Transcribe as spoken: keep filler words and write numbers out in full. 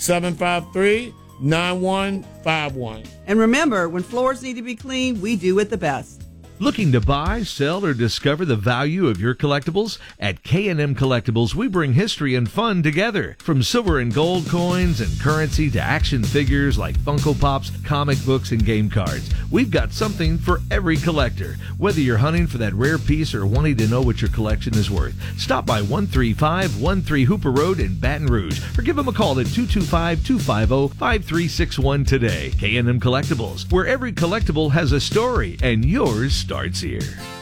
seven five three, nine one five one. And remember, when floors need to be cleaned, we do it the best. Looking to buy, sell, or discover the value of your collectibles? At K and M Collectibles, we bring history and fun together. From silver and gold coins and currency to action figures like Funko Pops, comic books, and game cards, we've got something for every collector. Whether you're hunting for that rare piece or wanting to know what your collection is worth, stop by one three five one three Hooper Road in Baton Rouge or give them a call at two two five, two five zero, five three six one today. K and M Collectibles, where every collectible has a story and yours starts here.